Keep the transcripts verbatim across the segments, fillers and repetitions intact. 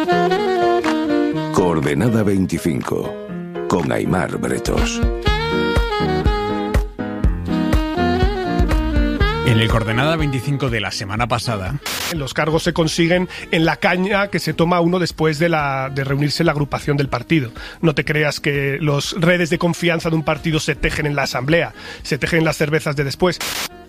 Coordenada veinticinco, con Aimar Bretos. En el Coordenada veinticinco de la semana pasada, los cargos se consiguen en la caña que se toma uno después de, la, de reunirse en la agrupación del partido. No te creas que las redes de confianza de un partido se tejen en la asamblea, se tejen en las cervezas de después.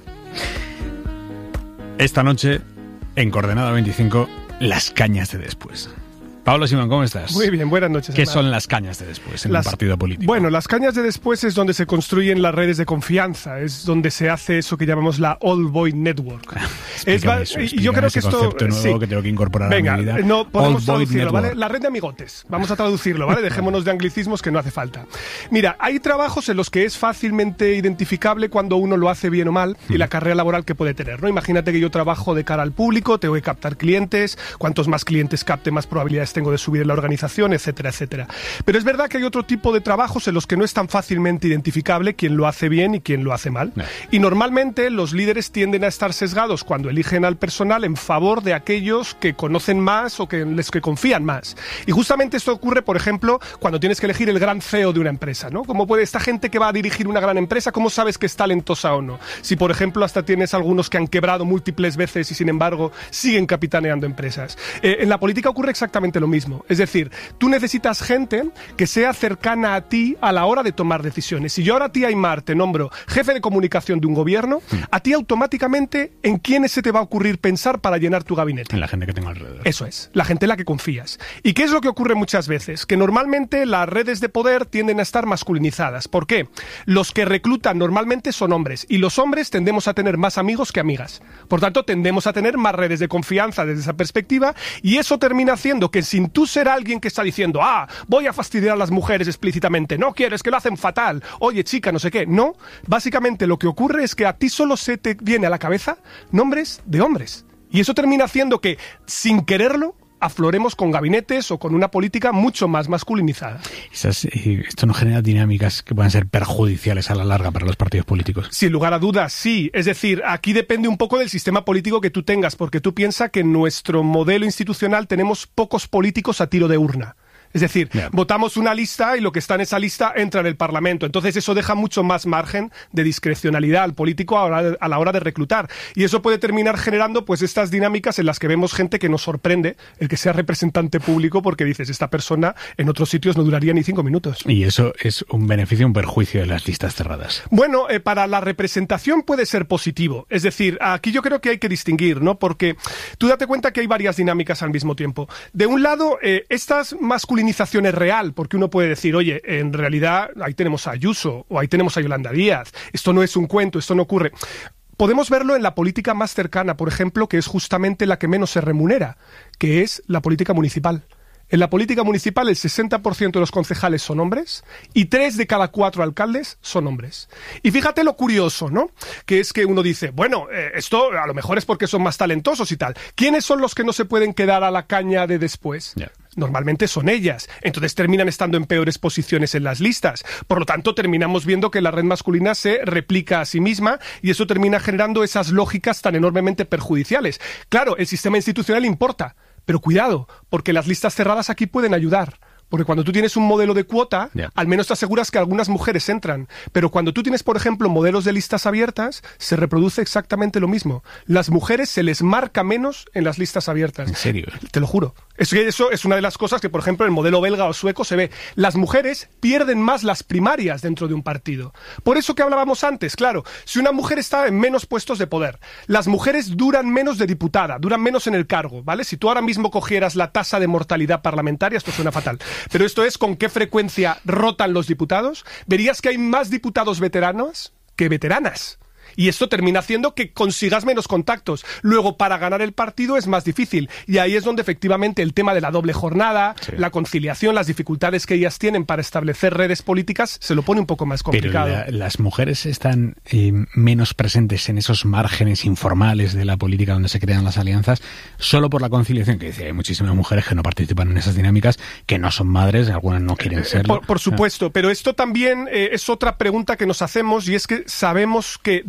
Esta noche, en Coordenada veinticinco, las cañas de después. Pablo Simón, ¿cómo estás? Muy bien, buenas noches. ¿Qué Amar. son las cañas de después en las, un partido político? Bueno, las cañas de después es donde se construyen las redes de confianza, es donde se hace eso que llamamos la All Boy Network. es eso, y yo creo que esto concepto nuevo sí. que tengo que incorporar Venga, a mi vida. no podemos All traducirlo, ¿vale? La red de amigotes. Vamos a traducirlo, ¿vale? Dejémonos de anglicismos que no hace falta. Mira, hay trabajos en los que es fácilmente identificable cuando uno lo hace bien o mal y la carrera laboral que puede tener, ¿no? Imagínate que yo trabajo de cara al público, tengo que captar clientes, cuantos más clientes capte, más probabilidades tengo de subir en la organización, etcétera, etcétera. Pero es verdad que hay otro tipo de trabajos en los que no es tan fácilmente identificable quién lo hace bien y quién lo hace mal. No. Y normalmente los líderes tienden a estar sesgados cuando eligen al personal en favor de aquellos que conocen más o que les que confían más. Y justamente esto ocurre, por ejemplo, cuando tienes que elegir el gran C E O de una empresa, ¿no? ¿Cómo puede esta gente que va a dirigir una gran empresa, cómo sabes que es talentosa o no? Si, por ejemplo, hasta tienes algunos que han quebrado múltiples veces y, sin embargo, siguen capitaneando empresas. Eh, en la política ocurre exactamente lo mismo. Es decir, tú necesitas gente que sea cercana a ti a la hora de tomar decisiones. Si yo ahora a ti, Aimar, te nombro jefe de comunicación de un gobierno, mm. a ti automáticamente, ¿en quiénes se te va a ocurrir pensar para llenar tu gabinete? En la gente que tengo alrededor. Eso es, la gente en la que confías. ¿Y qué es lo que ocurre muchas veces? Que normalmente las redes de poder tienden a estar masculinizadas. ¿Por qué? Los que reclutan normalmente son hombres, y los hombres tendemos a tener más amigos que amigas. Por tanto, tendemos a tener más redes de confianza desde esa perspectiva, y eso termina haciendo que sin tú ser alguien que está diciendo, ah, voy a fastidiar a las mujeres explícitamente, no quieres, que lo hacen fatal, oye chica, no sé qué, no, básicamente lo que ocurre es que a ti solo se te viene a la cabeza nombres de hombres, y eso termina haciendo que, sin quererlo, afloremos con gabinetes o con una política mucho más masculinizada. Esas, eh, esto no genera dinámicas que puedan ser perjudiciales a la larga para los partidos políticos. Sin lugar a dudas, sí. Es decir, aquí depende un poco del sistema político que tú tengas, porque tú piensas que en nuestro modelo institucional tenemos pocos políticos a tiro de urna. Es decir, yeah. votamos una lista y lo que está en esa lista entra en el Parlamento. Entonces eso deja mucho más margen de discrecionalidad al político a la hora de, a la hora de reclutar. Y eso puede terminar generando pues estas dinámicas en las que vemos gente que nos sorprende el que sea representante público, porque dices, esta persona en otros sitios no duraría ni cinco minutos. Y eso es un beneficio o un perjuicio de las listas cerradas. Bueno, eh, para la representación puede ser positivo. Es decir, aquí yo creo que hay que distinguir, ¿no? Porque tú date cuenta que hay varias dinámicas al mismo tiempo. De un lado, eh, estas masculinidades es real, porque uno puede decir, oye, en realidad ahí tenemos a Ayuso o ahí tenemos a Yolanda Díaz, esto no es un cuento, esto no ocurre. Podemos verlo en la política más cercana, por ejemplo, que es justamente la que menos se remunera, que es la política municipal. En la política municipal el sesenta por ciento de los concejales son hombres y tres de cada cuatro alcaldes son hombres. Y fíjate lo curioso, ¿no? Que es que uno dice, bueno, eh, esto a lo mejor es porque son más talentosos y tal. ¿Quiénes son los que no se pueden quedar a la caña de después? Yeah. Normalmente son ellas. Entonces terminan estando en peores posiciones en las listas. Por lo tanto, terminamos viendo que la red masculina se replica a sí misma y eso termina generando esas lógicas tan enormemente perjudiciales. Claro, el sistema institucional importa. Pero cuidado, porque las listas cerradas aquí pueden ayudar. Porque cuando tú tienes un modelo de cuota, yeah. al menos te aseguras que algunas mujeres entran. Pero cuando tú tienes, por ejemplo, modelos de listas abiertas, se reproduce exactamente lo mismo. Las mujeres se les marca menos en las listas abiertas. ¿En serio? Te lo juro. Es que eso es una de las cosas que, por ejemplo, en el modelo belga o sueco se ve. Las mujeres pierden más las primarias dentro de un partido. Por eso que hablábamos antes, claro, si una mujer está en menos puestos de poder, las mujeres duran menos de diputada, duran menos en el cargo, ¿vale? Si tú ahora mismo cogieras la tasa de mortalidad parlamentaria, esto suena fatal, pero esto es con qué frecuencia rotan los diputados, verías que hay más diputados veteranos que veteranas. Y esto termina haciendo que consigas menos contactos. Luego, para ganar el partido es más difícil. Y ahí es donde efectivamente el tema de la doble jornada, sí. la conciliación, las dificultades que ellas tienen para establecer redes políticas, se lo pone un poco más complicado. Pero la, las mujeres están eh, menos presentes en esos márgenes informales de la política donde se crean las alianzas, solo por la conciliación, que dice, hay muchísimas mujeres que no participan en esas dinámicas, que no son madres, algunas no quieren serlo. Por, por supuesto, pero esto también eh, es otra pregunta que nos hacemos, y es que sabemos que de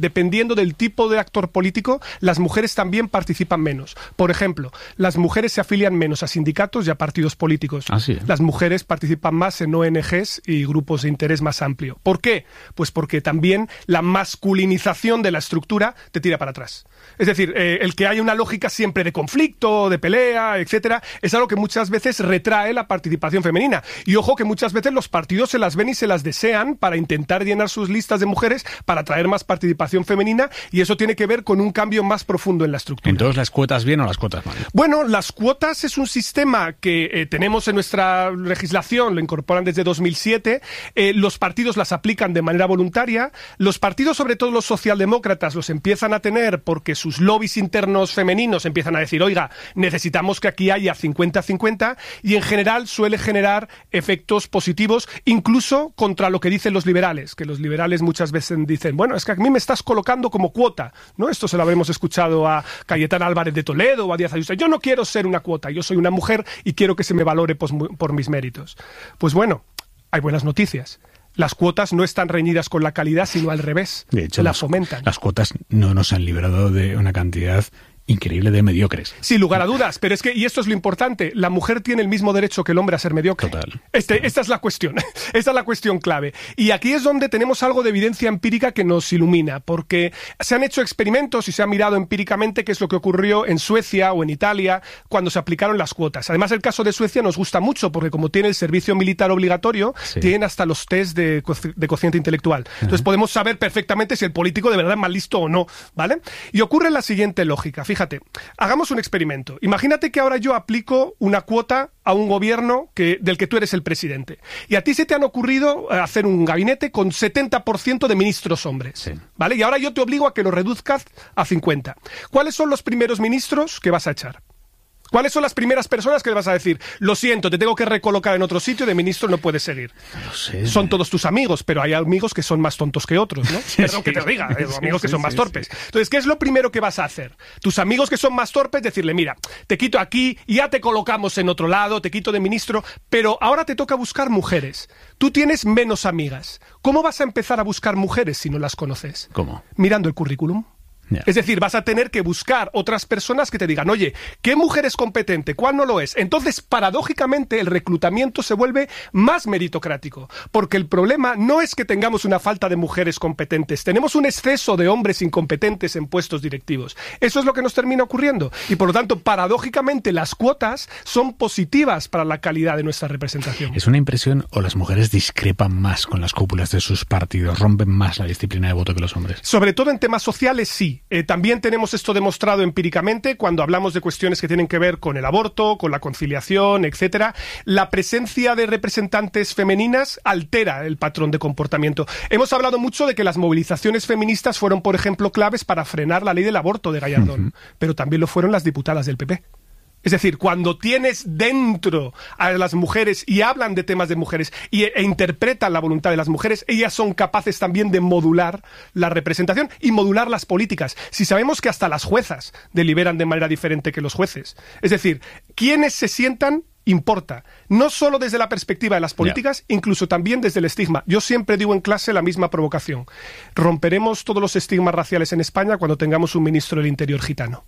dependiendo del tipo de actor político, las mujeres también participan menos. Por ejemplo, las mujeres se afilian menos a sindicatos y a partidos políticos. Ah, sí. Las mujeres participan más en O N Ges y grupos de interés más amplio. ¿Por qué? Pues porque también la masculinización de la estructura te tira para atrás. Es decir, eh, el que haya una lógica siempre de conflicto, de pelea, etcétera, es algo que muchas veces retrae la participación femenina. Y ojo que muchas veces los partidos se las ven y se las desean para intentar llenar sus listas de mujeres, para atraer más participación femenina, y eso tiene que ver con un cambio más profundo en la estructura. Entonces, ¿las cuotas bien o las cuotas mal? Bueno, las cuotas es un sistema que eh, tenemos en nuestra legislación, lo incorporan desde dos mil siete, eh, los partidos las aplican de manera voluntaria, los partidos, sobre todo los socialdemócratas, los empiezan a tener porque sus lobbies internos femeninos empiezan a decir, oiga, necesitamos que aquí haya cincuenta cincuenta, y en general suele generar efectos positivos, incluso contra lo que dicen los liberales, que los liberales muchas veces dicen, bueno, es que a mí me estás colocando como cuota, ¿no? Esto se lo habremos escuchado a Cayetana Álvarez de Toledo o a Díaz Ayuso. Yo no quiero ser una cuota, yo soy una mujer y quiero que se me valore pues, por mis méritos. Pues bueno, hay buenas noticias. Las cuotas no están reñidas con la calidad, sino al revés. De hecho, las las fomentan. Las cuotas no nos han librado de una cantidad increíble de mediocres. Sin lugar a dudas, pero es que, y esto es lo importante, la mujer tiene el mismo derecho que el hombre a ser mediocre. Total. Este, esta es la cuestión, esta es la cuestión clave. Y aquí es donde tenemos algo de evidencia empírica que nos ilumina, porque se han hecho experimentos y se ha mirado empíricamente qué es lo que ocurrió en Suecia o en Italia cuando se aplicaron las cuotas. Además, el caso de Suecia nos gusta mucho, porque como tiene el servicio militar obligatorio, sí, tienen hasta los test de, co- de cociente intelectual. Entonces, uh-huh, podemos saber perfectamente si el político de verdad es más listo o no, ¿vale? Y ocurre la siguiente lógica, fíjate. Fíjate, hagamos un experimento. Imagínate que ahora yo aplico una cuota a un gobierno que, del que tú eres el presidente. Y a ti se te han ocurrido hacer un gabinete con setenta por ciento de ministros hombres. Sí. ¿Vale? Y ahora yo te obligo a que lo reduzcas a cincuenta. ¿Cuáles son los primeros ministros que vas a echar? ¿Cuáles son las primeras personas que le vas a decir? Lo siento, te tengo que recolocar en otro sitio, de ministro no puedes seguir. No sé. Son todos tus amigos, pero hay amigos que son más tontos que otros, ¿no? Sí, Perdón sí, que te lo diga, hay sí, amigos sí, que son sí, más torpes. Sí. Entonces, ¿qué es lo primero que vas a hacer? Tus amigos que son más torpes, decirle, mira, te quito aquí, ya te colocamos en otro lado, te quito de ministro, pero ahora te toca buscar mujeres. Tú tienes menos amigas. ¿Cómo vas a empezar a buscar mujeres si no las conoces? ¿Cómo? Mirando el currículum. Yeah. Es decir, vas a tener que buscar otras personas que te digan, oye, ¿qué mujer es competente? ¿Cuál no lo es? Entonces, paradójicamente, el reclutamiento se vuelve más meritocrático, porque el problema no es que tengamos una falta de mujeres competentes, tenemos un exceso de hombres incompetentes en puestos directivos. Eso es lo que nos termina ocurriendo. Y por lo tanto, paradójicamente, las cuotas son positivas para la calidad de nuestra representación. ¿Es una impresión o las mujeres discrepan más con las cúpulas de sus partidos, rompen más la disciplina de voto que los hombres? Sobre todo en temas sociales, sí. Eh, también tenemos esto demostrado empíricamente cuando hablamos de cuestiones que tienen que ver con el aborto, con la conciliación, etcétera. La presencia de representantes femeninas altera el patrón de comportamiento. Hemos hablado mucho de que las movilizaciones feministas fueron, por ejemplo, claves para frenar la ley del aborto de Gallardón, uh-huh, pero también lo fueron las diputadas del P P. Es decir, cuando tienes dentro a las mujeres y hablan de temas de mujeres y, e interpretan la voluntad de las mujeres, ellas son capaces también de modular la representación y modular las políticas. Si sabemos que hasta las juezas deliberan de manera diferente que los jueces. Es decir, quienes se sientan importa, no solo desde la perspectiva de las políticas, yeah, incluso también desde el estigma. Yo siempre digo en clase la misma provocación. Romperemos todos los estigmas raciales en España cuando tengamos un ministro del Interior gitano.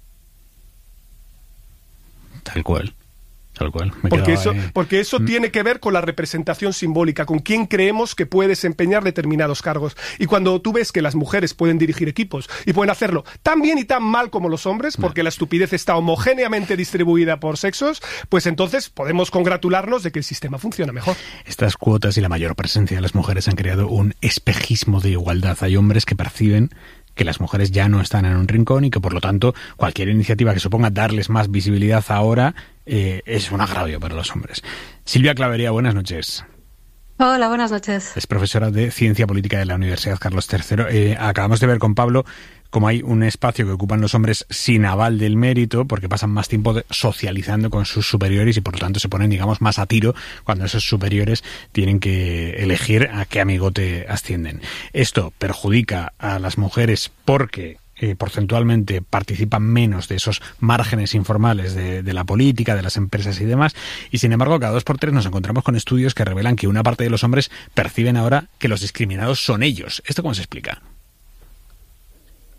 Tal cual, tal cual. Me porque, eso, ahí. porque eso mm. tiene que ver con la representación simbólica, con quién creemos que puede desempeñar determinados cargos. Y cuando tú ves que las mujeres pueden dirigir equipos y pueden hacerlo tan bien y tan mal como los hombres, porque no. la estupidez está homogéneamente distribuida por sexos, pues entonces podemos congratularnos de que el sistema funciona mejor. Estas cuotas y la mayor presencia de las mujeres han creado un espejismo de igualdad. Hay hombres que perciben que las mujeres ya no están en un rincón y que, por lo tanto, cualquier iniciativa que suponga darles más visibilidad ahora eh, es un agravio para los hombres. Silvia Clavería, buenas noches. Hola, buenas noches. Es profesora de Ciencia Política de la Universidad Carlos tercero. Eh, acabamos de ver con Pablo cómo hay un espacio que ocupan los hombres sin aval del mérito, porque pasan más tiempo de, socializando con sus superiores y por lo tanto se ponen, digamos, más a tiro cuando esos superiores tienen que elegir a qué amigote ascienden. Esto perjudica a las mujeres porque eh, porcentualmente participan menos de esos márgenes informales de, de la política, de las empresas y demás, y sin embargo cada dos por tres nos encontramos con estudios que revelan que una parte de los hombres perciben ahora que los discriminados son ellos. ¿Esto cómo se explica?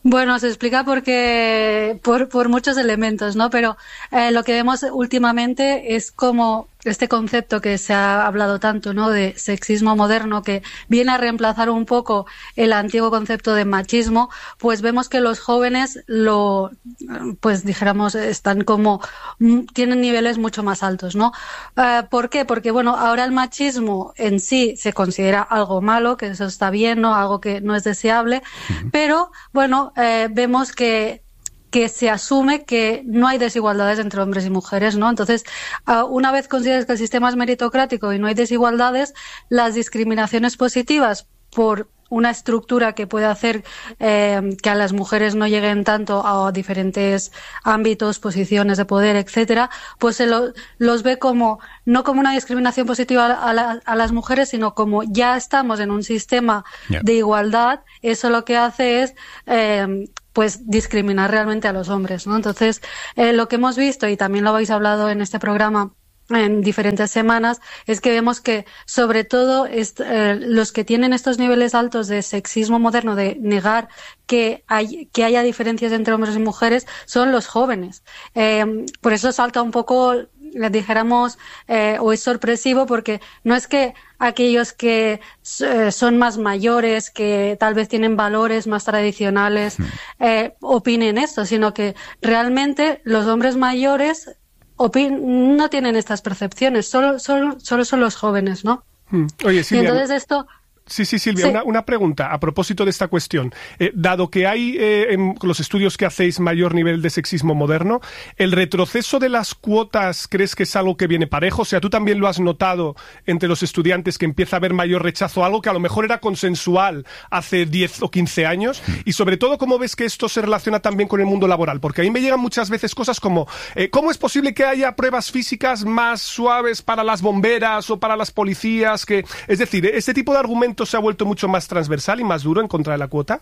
Bueno, se explica porque por, por muchos elementos, ¿no? Pero eh, lo que vemos últimamente es como este concepto que se ha hablado tanto, ¿no? De sexismo moderno, que viene a reemplazar un poco el antiguo concepto de machismo, pues vemos que los jóvenes lo, pues dijéramos, están como, tienen niveles mucho más altos, ¿no? Eh, ¿Por qué? Porque, bueno, ahora el machismo en sí se considera algo malo, que eso está bien, ¿no? Algo que no es deseable, uh-huh. Pero, bueno, Eh, vemos que que se asume que no hay desigualdades entre hombres y mujeres, ¿no? Entonces, uh, una vez consideras que el sistema es meritocrático y no hay desigualdades, las discriminaciones positivas por una estructura que puede hacer eh, que a las mujeres no lleguen tanto a diferentes ámbitos, posiciones de poder, etcétera, pues se lo, los ve como, no como una discriminación positiva a, la, a las mujeres, sino como ya estamos en un sistema yeah. de igualdad, eso lo que hace es eh, pues discriminar realmente a los hombres, ¿no? Entonces, eh, lo que hemos visto, y también lo habéis hablado en este programa en diferentes semanas, es que vemos que sobre todo est- eh, los que tienen estos niveles altos de sexismo moderno, de negar que hay que haya diferencias entre hombres y mujeres, son los jóvenes. Eh, por eso salta un poco, le dijéramos, eh, o es sorpresivo, porque no es que aquellos que eh, son más mayores, que tal vez tienen valores más tradicionales, eh, opinen esto, sino que realmente los hombres mayores opin- no tienen estas percepciones, solo, solo, solo son los jóvenes, ¿no? Oye, Silvia, y entonces esto... Sí, sí, Silvia, sí. Una, una pregunta a propósito de esta cuestión. Eh, dado que hay eh, en los estudios que hacéis mayor nivel de sexismo moderno, ¿el retroceso de las cuotas crees que es algo que viene parejo? O sea, ¿tú también lo has notado entre los estudiantes, que empieza a haber mayor rechazo a algo que a lo mejor era consensual hace diez o quince años? Y sobre todo, ¿cómo ves que esto se relaciona también con el mundo laboral? Porque a mí me llegan muchas veces cosas como eh, ¿cómo es posible que haya pruebas físicas más suaves para las bomberas o para las policías? Que, es decir, este tipo de argumentos se ha vuelto mucho más transversal y más duro en contra de la cuota.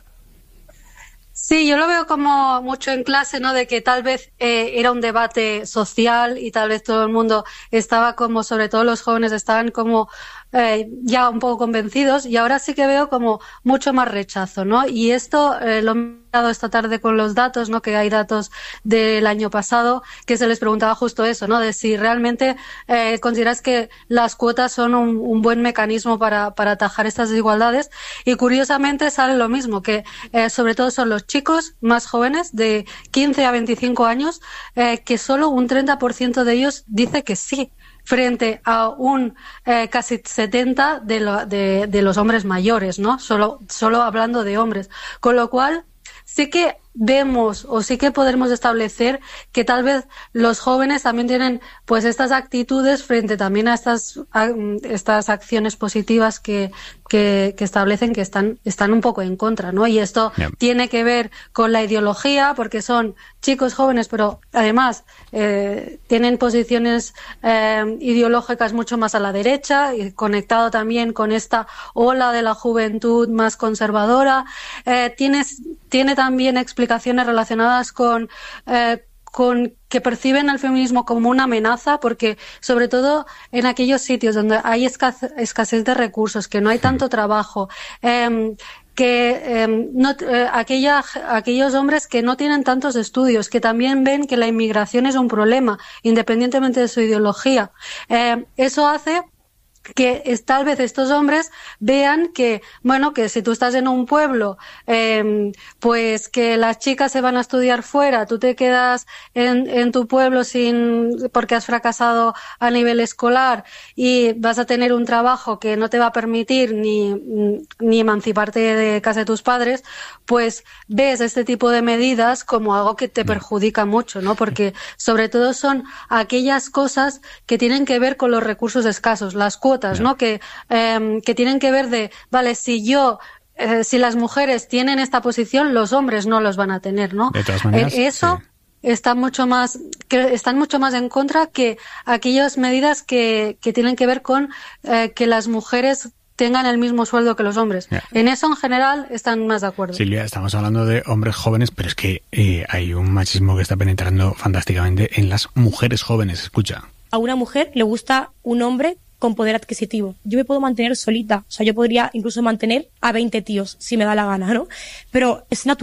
Sí, yo lo veo como mucho en clase, ¿no? De que tal vez eh, era un debate social y tal vez todo el mundo estaba como, sobre todo los jóvenes, estaban como eh, ya un poco convencidos, y ahora sí que veo como mucho más rechazo, ¿no? Y esto eh, lo he dado esta tarde con los datos, ¿no? Que hay datos del año pasado que se les preguntaba justo eso, ¿no? De si realmente eh, consideras que las cuotas son un, un buen mecanismo para, para atajar estas desigualdades, y curiosamente sale lo mismo, que eh, sobre todo son los chicos más jóvenes de quince a veinticinco años, eh, que solo un treinta por ciento de ellos dice que sí, frente a un eh, casi setenta de, lo, de, de los hombres mayores, ¿no? Solo, solo hablando de hombres. Con lo cual, sí que vemos o sí que podremos establecer que tal vez los jóvenes también tienen pues estas actitudes frente también a estas a, estas acciones positivas que, que, que establecen que están, están un poco en contra, ¿no? Y esto yeah. tiene que ver con la ideología, porque son chicos jóvenes, pero además eh, tienen posiciones eh, ideológicas mucho más a la derecha, y conectado también con esta ola de la juventud más conservadora. Eh, tienes, tiene también explicaciones relacionadas con, eh, con que perciben el feminismo como una amenaza, porque sobre todo en aquellos sitios donde hay escasez, escasez de recursos, que no hay tanto trabajo, eh, que eh, no, eh, aquella, aquellos hombres que no tienen tantos estudios, que también ven que la inmigración es un problema, independientemente de su ideología. Eh, eso hace que es, tal vez estos hombres vean que, bueno, que si tú estás en un pueblo, eh, pues que las chicas se van a estudiar fuera, tú te quedas en, en tu pueblo sin, porque has fracasado a nivel escolar, y vas a tener un trabajo que no te va a permitir ni, ni emanciparte de casa de tus padres, pues ves este tipo de medidas como algo que te perjudica mucho, ¿no? Porque sobre todo son aquellas cosas que tienen que ver con los recursos escasos, las cuotas, ¿no? Que, eh, que tienen que ver de, vale, si yo, eh, si las mujeres tienen esta posición, los hombres no los van a tener, ¿no? De todas maneras, eh, eso sí. está mucho más, que están mucho más en contra que aquellas medidas que, que tienen que ver con eh, que las mujeres tengan el mismo sueldo que los hombres. Yeah. En eso, en general, están más de acuerdo. Silvia, estamos hablando de hombres jóvenes, pero es que eh, hay un machismo que está penetrando fantásticamente en las mujeres jóvenes. Escucha. A una mujer le gusta un hombre con poder adquisitivo. Yo me puedo mantener solita, o sea, yo podría incluso mantener a veinte tíos, si me da la gana, ¿no? Pero es natural. O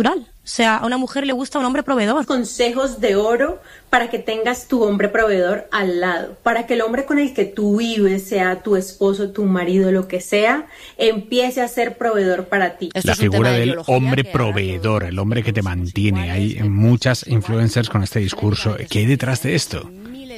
O sea, a una mujer le gusta un hombre proveedor. Consejos de oro para que tengas tu hombre proveedor al lado, para que el hombre con el que tú vives, sea tu esposo, tu marido, lo que sea, empiece a ser proveedor para ti. La figura del hombre proveedor, el hombre que te mantiene. Hay muchas influencers con este discurso. ¿Qué hay detrás de esto?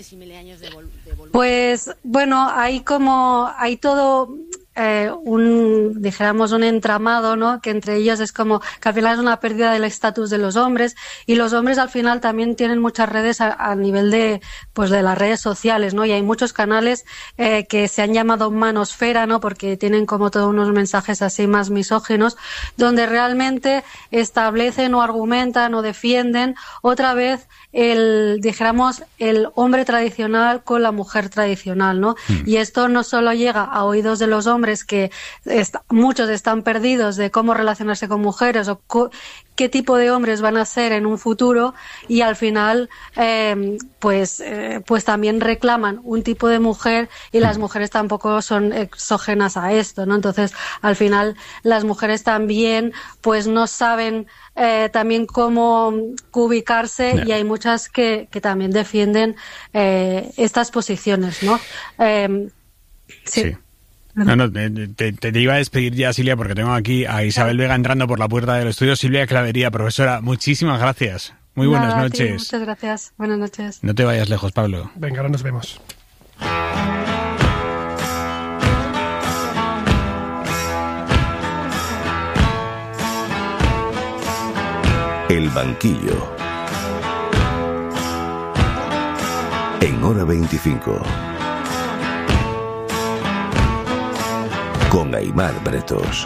Pues bueno, hay como, hay todo eh, un, dijéramos, un entramado, ¿no? Que entre ellos es como que al final es una pérdida del estatus de los hombres, y los hombres al final también tienen muchas redes a, a nivel de, pues de las redes sociales, ¿no? Y hay muchos canales eh, que se han llamado manosfera, ¿no? Porque tienen como todos unos mensajes así más misóginos, donde realmente establecen o argumentan o defienden otra vez el, dijéramos, el hombre tradicional con la mujer tradicional, ¿no? Mm. Y esto no solo llega a oídos de los hombres, que est- muchos están perdidos de cómo relacionarse con mujeres o co- qué tipo de hombres van a ser en un futuro, y al final eh, pues eh, pues también reclaman un tipo de mujer, y las mujeres tampoco son exógenas a esto, ¿no? Entonces, al final las mujeres también pues no saben eh, también cómo ubicarse, yeah. Y hay muchas que, que también defienden eh, estas posiciones, ¿no? Eh, sí. sí. No, no, te, te, te iba a despedir ya, Silvia, porque tengo aquí a Isabel Vega entrando por la puerta del estudio. Silvia Clavería, profesora, muchísimas gracias. Muy buenas Nada, noches. tío, muchas gracias. Buenas noches. No te vayas lejos, Pablo. Venga, ahora nos vemos. El banquillo. En Hora veinticinco. Con Aimar Bretos.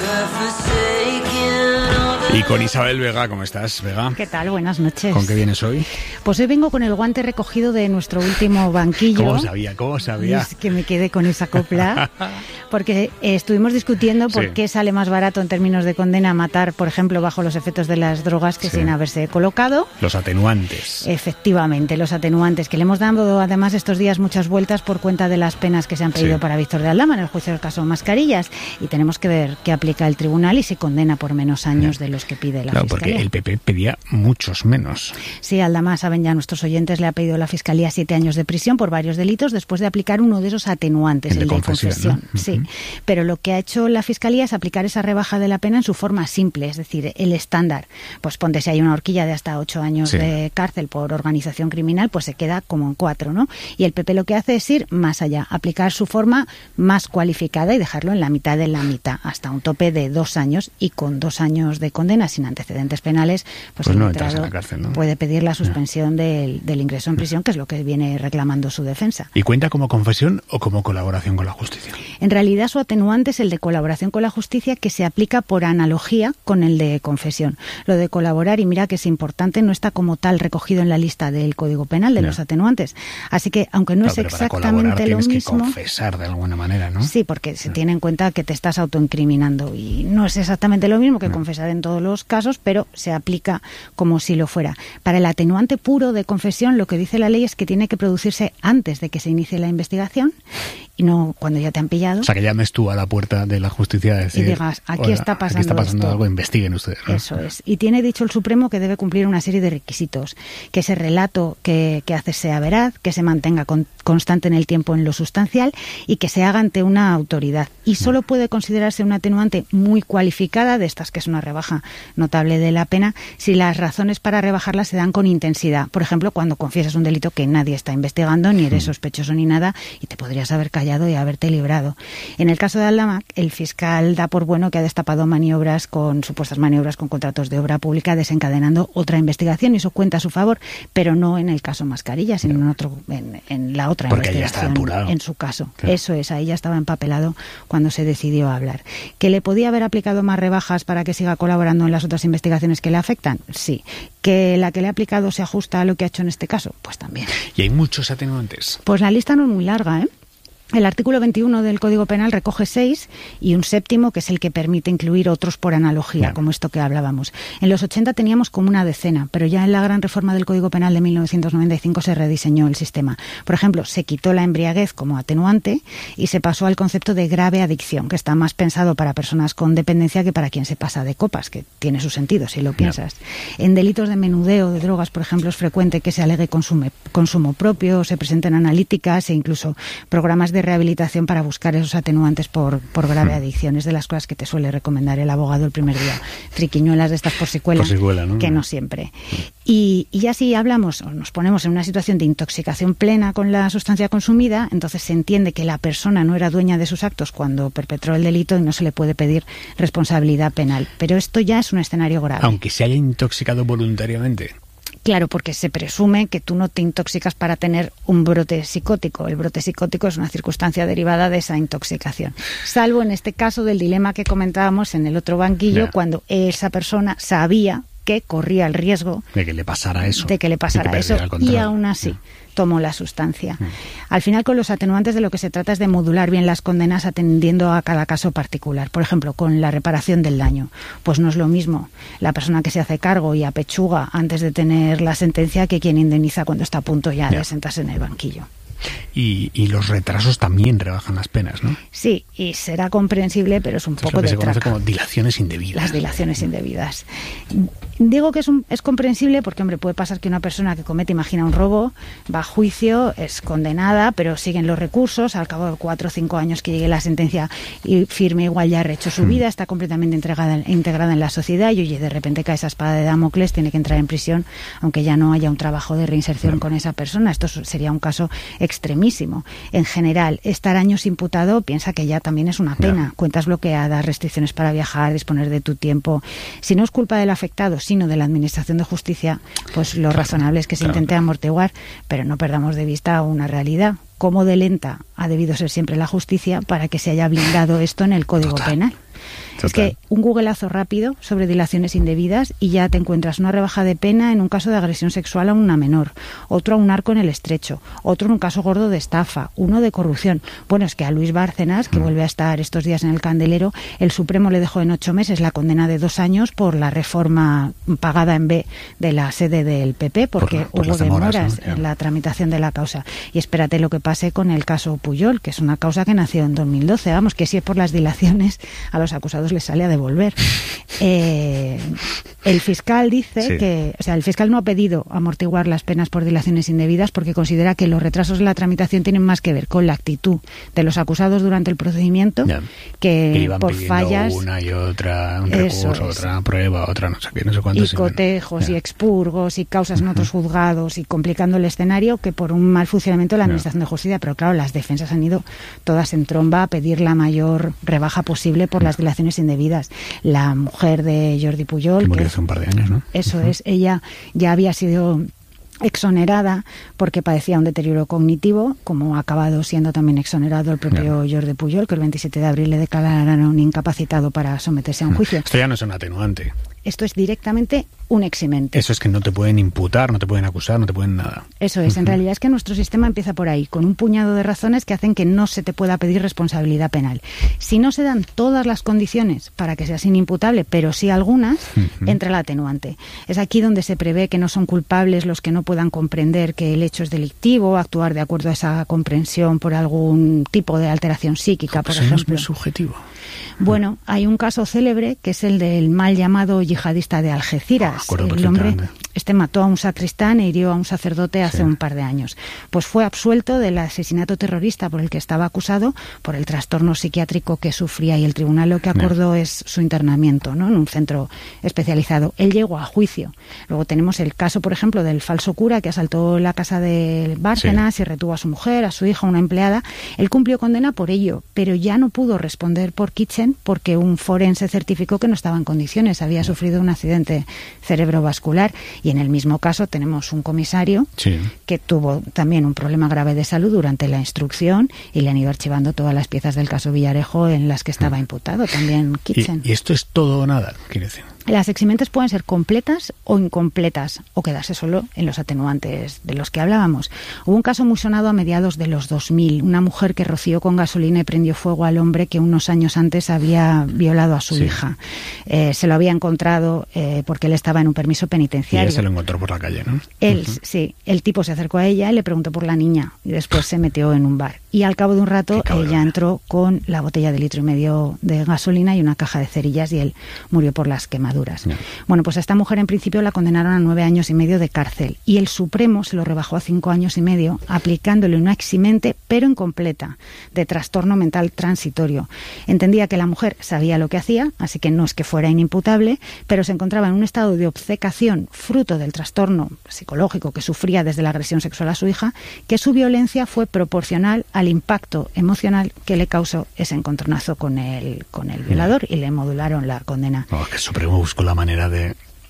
Y con Isabel Vega, ¿cómo estás, Vega? ¿Qué tal? Buenas noches. ¿Con qué vienes hoy? Pues hoy vengo con el guante recogido de nuestro último banquillo. ¿Cómo sabía? ¿Cómo sabía? Es que me quedé con esa copla, porque eh, estuvimos discutiendo por sí. qué sale más barato en términos de condena matar, por ejemplo, bajo los efectos de las drogas que sí. sin haberse colocado. Los atenuantes. Efectivamente, los atenuantes, que le hemos dado además estos días muchas vueltas por cuenta de las penas que se han pedido sí. para Víctor de Aldama en el juicio del caso Mascarillas, y tenemos que ver qué aplica el tribunal y si condena por menos años sí. de los que pide la claro, Fiscalía. Porque el P P pedía muchos menos. Sí, Aldama, saben ya nuestros oyentes, le ha pedido a la Fiscalía siete años de prisión por varios delitos después de aplicar uno de esos atenuantes, el, el de confesión. confesión ¿no? Sí, uh-huh. Pero lo que ha hecho la Fiscalía es aplicar esa rebaja de la pena en su forma simple, es decir, el estándar. Pues ponte, si hay una horquilla de hasta ocho años sí. de cárcel por organización criminal, pues se queda como en cuatro, ¿no? Y el P P lo que hace es ir más allá, aplicar su forma más cualificada y dejarlo en la mitad de la mitad, hasta un tope de dos años, y con dos años de condena sin antecedentes penales, pues, pues el no letrado en la cárcel, ¿no? puede pedir la suspensión no. del, del ingreso en prisión, que es lo que viene reclamando su defensa. ¿Y cuenta como confesión o como colaboración con la justicia? En realidad su atenuante es el de colaboración con la justicia, que se aplica por analogía con el de confesión. Lo de colaborar, y mira que es importante, no está como tal recogido en la lista del Código Penal de no. los atenuantes. Así que, aunque no, no es exactamente lo mismo... tienes que confesar de alguna manera, ¿no? Sí, porque se tiene en cuenta que te estás autoincriminando, y no es exactamente lo mismo que no. confesar en todos los casos, pero se aplica como si lo fuera. Para el atenuante puro de confesión, lo que dice la ley es que tiene que producirse antes de que se inicie la investigación y no cuando ya te han pillado. O sea, que llames tú a la puerta de la justicia a decir, y digas, aquí está pasando, aquí está pasando esto. algo, investiguen ustedes, ¿no? Eso es. Y tiene dicho el Supremo que debe cumplir una serie de requisitos, que ese relato que, que hace sea veraz, que se mantenga con, constante en el tiempo en lo sustancial, y que se haga ante una autoridad. Y solo puede considerarse un atenuante muy cualificada, de estas que es una rebaja notable de la pena, si las razones para rebajarla se dan con intensidad. Por ejemplo, cuando confiesas un delito que nadie está investigando, ni eres sospechoso ni nada, y te podrías haber callado y haberte librado. En el caso de Aldama, el fiscal da por bueno que ha destapado maniobras con supuestas maniobras con contratos de obra pública, desencadenando otra investigación, y eso cuenta a su favor, pero no en el caso Mascarilla, sino en otro, en, en la otra Porque investigación. Porque ya estaba apurado. En su caso. Claro. Eso es, ahí ya estaba empapelado cuando se decidió hablar. ¿Que le podía haber aplicado más rebajas para que siga colaborando en las otras investigaciones que le afectan? Sí. ¿Que la que le ha aplicado se ajusta a lo que ha hecho en este caso? Pues también. ¿Y hay muchos atenuantes? Pues la lista no es muy larga, ¿eh? El artículo veintiuno del Código Penal recoge seis y un séptimo que es el que permite incluir otros por analogía, yeah. como esto que hablábamos. En los ochenta teníamos como una decena, pero ya en la gran reforma del Código Penal de mil novecientos noventa y cinco se rediseñó el sistema. Por ejemplo, se quitó la embriaguez como atenuante y se pasó al concepto de grave adicción, que está más pensado para personas con dependencia que para quien se pasa de copas, que tiene su sentido si lo piensas. Yeah. En delitos de menudeo de drogas, por ejemplo, es frecuente que se alegue consume, consumo propio, se presenten analíticas e incluso programas de de rehabilitación para buscar esos atenuantes por, por grave adicción. Es de las cosas que te suele recomendar el abogado el primer día. Triquiñuelas de estas por secuela, por secuela, ¿no? Que no siempre. Y, y ya si hablamos o nos ponemos en una situación de intoxicación plena con la sustancia consumida, entonces se entiende que la persona no era dueña de sus actos cuando perpetró el delito y no se le puede pedir responsabilidad penal. Pero esto ya es un escenario grave. Aunque se haya intoxicado voluntariamente. Claro, porque se presume que tú no te intoxicas para tener un brote psicótico. El brote psicótico es una circunstancia derivada de esa intoxicación. Salvo en este caso del dilema que comentábamos en el otro banquillo, yeah. cuando esa persona sabía que corría el riesgo de que le pasara eso. De que le pasara que eso y aún así yeah. tomó la sustancia. Mm. Al final, con los atenuantes de lo que se trata es de modular bien las condenas atendiendo a cada caso particular. Por ejemplo, con la reparación del daño. Pues no es lo mismo la persona que se hace cargo y apechuga antes de tener la sentencia que quien indemniza cuando está a punto ya yeah. de sentarse en el banquillo. Y, y los retrasos también rebajan las penas, ¿no? Sí, y será comprensible, pero es un es poco lo que de se conoce traca. como dilaciones indebidas. Las dilaciones indebidas. Digo que es, un, es comprensible porque, hombre, puede pasar que una persona que comete, imagina, un robo, va a juicio, es condenada, pero siguen los recursos, al cabo de cuatro o cinco años que llegue la sentencia y firme, igual ya ha rehecho su vida, está completamente integrada, integrada en la sociedad y, oye, de repente cae esa espada de Damocles, tiene que entrar en prisión, aunque ya no haya un trabajo de reinserción con esa persona. Esto sería un caso extremísimo. En general, estar años imputado, piensa que ya también es una pena. Yeah. Cuentas bloqueadas, restricciones para viajar, disponer de tu tiempo. Si no es culpa del afectado, sino de la Administración de Justicia, pues lo claro, razonable es que se claro, intente amortiguar, pero no perdamos de vista una realidad. Cómo de lenta ha debido ser siempre la justicia para que se haya blindado esto en el Código Total. Penal. Total. Es que un googleazo rápido sobre dilaciones indebidas y ya te encuentras una rebaja de pena en un caso de agresión sexual a una menor, otro a un narco en el Estrecho, otro en un caso gordo de estafa, uno de corrupción. Bueno, es que a Luis Bárcenas, que mm. vuelve a estar estos días en el Candelero, el Supremo le dejó en ocho meses la condena de dos años por la reforma pagada en B de la sede del P P, porque por la, por hubo demoras, demoras ¿no? en la tramitación de la causa. Y espérate lo que pase con el caso Pujol, que es una causa que nació en dos mil doce. Vamos, que si es por las dilaciones, a los acusados les sale a devolver. Eh, el fiscal dice sí. que, o sea, el fiscal no ha pedido amortiguar las penas por dilaciones indebidas porque considera que los retrasos de la tramitación tienen más que ver con la actitud de los acusados durante el procedimiento yeah. que, que iban por fallas. Una y otra, un recurso, es. otra prueba, otra no sé qué, no sé cuántos. Y cotejos yeah. y expurgos y causas en otros juzgados y complicando el escenario que por un mal funcionamiento de la Administración yeah. de Justicia. Pero claro, las defensas han ido todas en tromba a pedir la mayor rebaja posible por las dilaciones indebidas. La mujer de Jordi Pujol, que murió hace un par de años, ¿no? Eso uh-huh. es, ella ya había sido exonerada porque padecía un deterioro cognitivo, como ha acabado siendo también exonerado el propio yeah. Jordi Pujol, que el veintisiete de abril le declararon incapacitado para someterse a un juicio. Esto ya no es un atenuante. Esto es directamente un eximente. Eso es que no te pueden imputar, no te pueden acusar, no te pueden nada. Eso es. Uh-huh. En realidad es que nuestro sistema empieza por ahí, con un puñado de razones que hacen que no se te pueda pedir responsabilidad penal. Si no se dan todas las condiciones para que seas inimputable, pero sí algunas, uh-huh. entra el atenuante. Es aquí donde se prevé que no son culpables los que no puedan comprender que el hecho es delictivo, actuar de acuerdo a esa comprensión por algún tipo de alteración psíquica, por pues ejemplo. Es muy subjetivo. Bueno, hay un caso célebre que es el del mal llamado yihadista de Algeciras. Oh, el hombre este mató a un sacristán e hirió a un sacerdote hace sí. un par de años. Pues fue absuelto del asesinato terrorista por el que estaba acusado por el trastorno psiquiátrico que sufría y el tribunal lo que acordó sí. es su internamiento, ¿no? En un centro especializado. Él llegó a juicio. Luego tenemos el caso, por ejemplo, del falso cura que asaltó la casa de Bárcenas sí. y retuvo a su mujer, a su hija, una empleada. Él cumplió condena por ello, pero ya no pudo responder por Kitchen porque un forense certificó que no estaba en condiciones, había sufrido un accidente cerebrovascular. Y en el mismo caso tenemos un comisario sí. que tuvo también un problema grave de salud durante la instrucción y le han ido archivando todas las piezas del caso Villarejo en las que estaba imputado, también Kitchen. ¿Y, y esto es todo o nada, quiere decir? Las eximentes pueden ser completas o incompletas, o quedarse solo en los atenuantes de los que hablábamos. Hubo un caso muy sonado a mediados de los dos mil, una mujer que roció con gasolina y prendió fuego al hombre que unos años antes había violado a su sí. hija. Eh, se lo había encontrado eh, porque él estaba en un permiso penitenciario. Y ella se lo encontró por la calle, ¿no? Él, uh-huh. sí. El tipo se acercó a ella y le preguntó por la niña y después se metió en un bar. Y al cabo de un rato ella entró con la botella de litro y medio de gasolina y una caja de cerillas y él murió por las quemaduras. No. Bueno, pues a esta mujer en principio la condenaron a nueve años y medio de cárcel y el Supremo se lo rebajó a cinco años y medio aplicándole una eximente pero incompleta de trastorno mental transitorio. Entendía que la mujer sabía lo que hacía, así que no es que fuera inimputable, pero se encontraba en un estado de obcecación fruto del trastorno psicológico que sufría desde la agresión sexual a su hija, que su violencia fue proporcional al impacto emocional que le causó ese encontronazo con el, con el violador y le modularon la condena. Oh, que el Supremo buscó la manera de...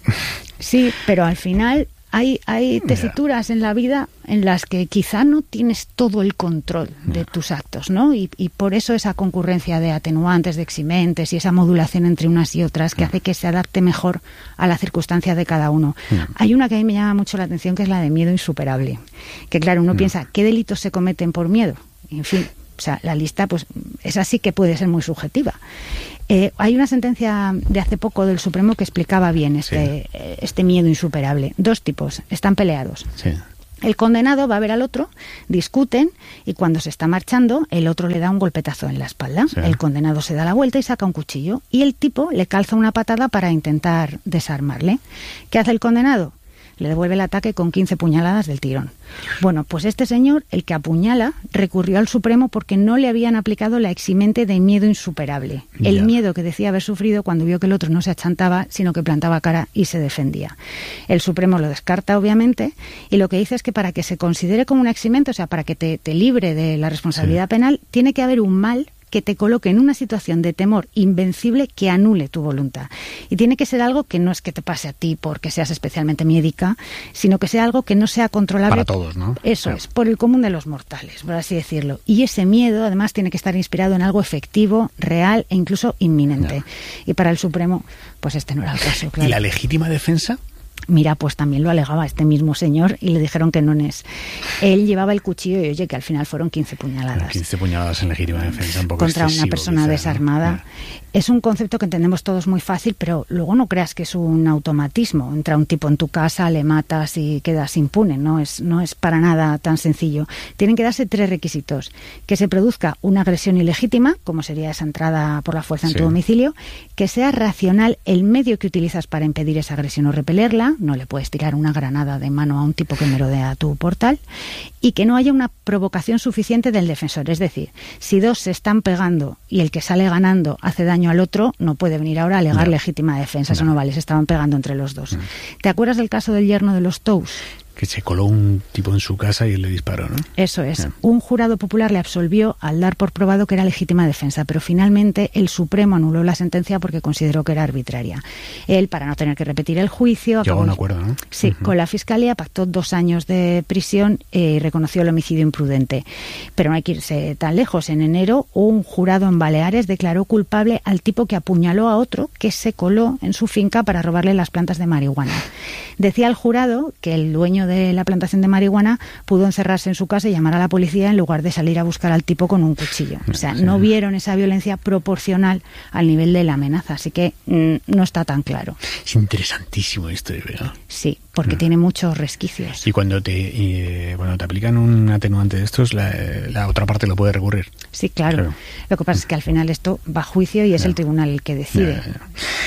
Sí, pero al final hay, hay tesituras en la vida en las que quizá no tienes todo el control de tus actos, ¿no? Y, y por eso esa concurrencia de atenuantes, de eximentes y esa modulación entre unas y otras que hace que se adapte mejor a la circunstancia de cada uno. No. Hay una que a mí me llama mucho la atención, que es la de miedo insuperable. Que claro, uno no. piensa, ¿qué delitos se cometen por miedo? En fin, o sea, la lista pues es así que puede ser muy subjetiva. Eh, hay una sentencia de hace poco del Supremo que explicaba bien este, sí. este miedo insuperable. Dos tipos, están peleados. Sí. El condenado va a ver al otro, discuten y cuando se está marchando el otro le da un golpetazo en la espalda. Sí. El condenado se da la vuelta y saca un cuchillo y el tipo le calza una patada para intentar desarmarle. ¿Qué hace el condenado? Le devuelve el ataque con quince puñaladas del tirón. Bueno, pues este señor, el que apuñala, recurrió al Supremo porque no le habían aplicado la eximente de miedo insuperable. El yeah. miedo que decía haber sufrido cuando vio que el otro no se achantaba, sino que plantaba cara y se defendía. El Supremo lo descarta, obviamente, y lo que dice es que para que se considere como una eximente, o sea, para que te, te libre de la responsabilidad sí. penal, tiene que haber un mal que te coloque en una situación de temor invencible que anule tu voluntad. Y tiene que ser algo que no es que te pase a ti porque seas especialmente médica, sino que sea algo que no sea controlable. Para todos, ¿no? Eso claro. es, por el común de los mortales, por así decirlo. Y ese miedo, además, tiene que estar inspirado en algo efectivo, real e incluso inminente. No. Y para el Supremo, pues este no era el caso, claro. ¿Y la legítima defensa? Mira, pues también lo alegaba este mismo señor y le dijeron que no es. Él llevaba el cuchillo y oye, que al final fueron quince puñaladas. quince puñaladas en legítima defensa, un poco contra una persona quizá, desarmada. ¿no? Es un concepto que entendemos todos muy fácil, pero luego no creas que es un automatismo. Entra un tipo en tu casa, le matas y quedas impune. No es, no es para nada tan sencillo. Tienen que darse tres requisitos. Que se produzca una agresión ilegítima, como sería esa entrada por la fuerza en sí. tu domicilio, que sea racional el medio que utilizas para impedir esa agresión o repelerla, no le puedes tirar una granada de mano a un tipo que merodea tu portal, y que no haya una provocación suficiente del defensor. Es decir, si dos se están pegando y el que sale ganando hace daño al otro, no puede venir ahora a alegar no. legítima defensa. No. Eso no vale, se estaban pegando entre los dos. No. ¿Te acuerdas del caso del yerno de los Tous? Que se coló un tipo en su casa y él le disparó, ¿no? Eso es. Yeah. Un jurado popular le absolvió al dar por probado que era legítima defensa, pero finalmente el Supremo anuló la sentencia porque consideró que era arbitraria. Él, para no tener que repetir el juicio... Llegó a un acuerdo, ¿no? Sí, uh-huh. con la Fiscalía pactó dos años de prisión y reconoció el homicidio imprudente. Pero no hay que irse tan lejos. En enero, un jurado en Baleares declaró culpable al tipo que apuñaló a otro que se coló en su finca para robarle las plantas de marihuana. Decía el jurado que el dueño de la plantación de marihuana pudo encerrarse en su casa y llamar a la policía en lugar de salir a buscar al tipo con un cuchillo. O sea, no vieron esa violencia proporcional al nivel de la amenaza, así que mmm, no está tan claro. Es interesantísimo esto, ¿verdad? Sí, porque no. tiene muchos resquicios. Y cuando te y, cuando te aplican un atenuante de estos, la, la otra parte lo puede recurrir. Sí, claro. claro. Lo que pasa es que al final esto va a juicio y es no. el tribunal el que decide. No, no.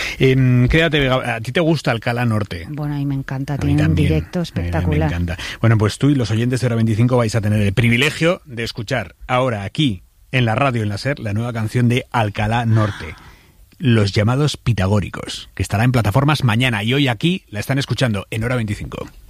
Eh, créate, Vega, ¿a ti te gusta Alcalá Norte? Bueno, a mí me encanta, tiene un directo espectacular. Me encanta. Bueno, pues tú y los oyentes de Hora veinticinco vais a tener el privilegio de escuchar ahora aquí, en la radio, en la SER, la nueva canción de Alcalá Norte, Los llamados pitagóricos, que estará en plataformas mañana y hoy aquí la están escuchando en Hora veinticinco.